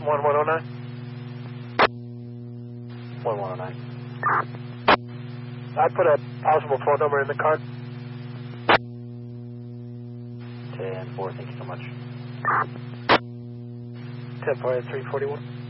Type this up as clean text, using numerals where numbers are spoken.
1109. 1109. I put a possible phone number in the card. 10-4, thank you so much. 10-4 at 341.